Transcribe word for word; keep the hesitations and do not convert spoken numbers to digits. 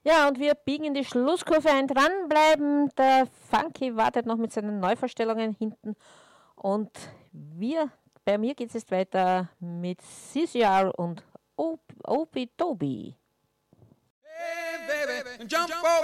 Ja, und wir biegen in die Schlusskurve ein. Dranbleiben. Der Funky wartet noch mit seinen Neuvorstellungen hinten. Und wir, bei mir geht es jetzt weiter mit C C R und Obi Tobi. Hey, baby, jump over.